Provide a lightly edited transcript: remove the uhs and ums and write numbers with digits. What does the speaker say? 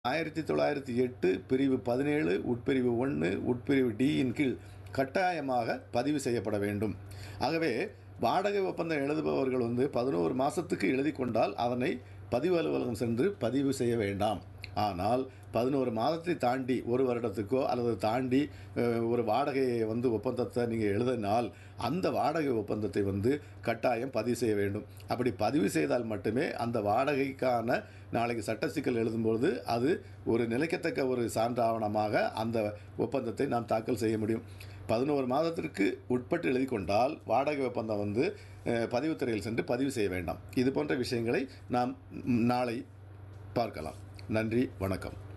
1908 பிரிவு 17 உட்பிரிவு 1 உட்பிரிவு டியின் கீழ் கட்டாயமாக பதிவு செய்யப்பட வேண்டும். ஆகவே வாடகை ஒப்பந்தம் எழுதுபவர்கள் 11 மாதத்துக்கு எழுதி கொண்டால் அதனை பதிவு அலுவலகம் சென்று பதிவு செய்ய வேண்டாம். ஆனால் 11 மாதத்தை தாண்டி ஒரு வருடத்துக்கோ அல்லது தாண்டி ஒரு வாடகையை ஒப்பந்தத்தை நீங்கள் எழுதினால் அந்த வாடகை ஒப்பந்தத்தை கட்டாயம் பதிவு செய்ய வேண்டும். அப்படி பதிவு செய்தால் மட்டுமே அந்த வாடகைக்கான நாளைக்கு சட்ட சிக்கல் எழுதும்போது அது ஒரு நிலைக்கத்தக்க ஒரு சான்று ஆவணமாக அந்த ஒப்பந்தத்தை நாம் தாக்கல் செய்ய முடியும். 11 மாதத்திற்கு உட்பட்டு எழுதி கொண்டால் வாடகை ஒப்பந்தம் பதிவுத்துறையில் சென்று பதிவு செய்ய வேண்டாம். இது போன்ற விஷயங்களை நாம் நாளை பார்க்கலாம். நன்றி, வணக்கம்.